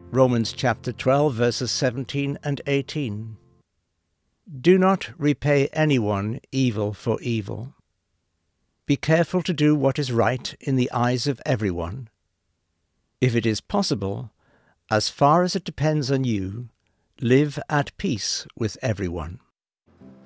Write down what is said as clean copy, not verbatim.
Romans chapter 12, verses 17 and 18. Do not repay anyone evil for evil. Be careful to do what is right in the eyes of everyone. If it is possible, as far as it depends on you, live at peace with everyone.